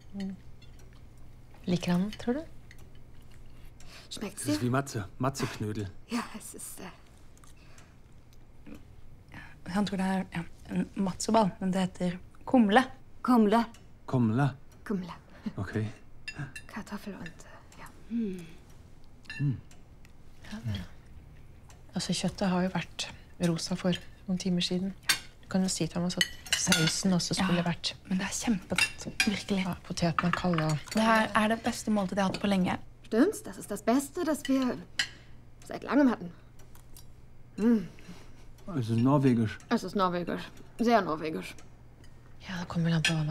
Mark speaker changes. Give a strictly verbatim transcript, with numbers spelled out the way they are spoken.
Speaker 1: Liker han, tror du?
Speaker 2: Schmeckt's
Speaker 3: Das ist
Speaker 2: dir?
Speaker 3: wie Matze. Matzeknödel.
Speaker 2: Ja, es ist... Äh,
Speaker 4: Han tror det er ja, en matzoball, men det heter kumle.
Speaker 2: Kumle.
Speaker 3: Kumle.
Speaker 2: Kumle.
Speaker 3: Okay.
Speaker 2: Kartoffel und... Äh, ja.
Speaker 1: Altså, kjøttet har jo vært rosa for noen timer siden. Du kan jo si til ham at sausen også skulle vært
Speaker 4: Men det er kjempegodt, virkelig.
Speaker 1: ja, potetene kalde og...
Speaker 4: Det her er det beste måltidet jeg har hatt på lenge.
Speaker 2: Stimmt's? Das ist das Beste, das wir seit langem hatten.
Speaker 3: Es ist norwegisch.
Speaker 2: Es ist norwegisch. Sehr norwegisch.
Speaker 1: Ja, det kommer vel an på hva man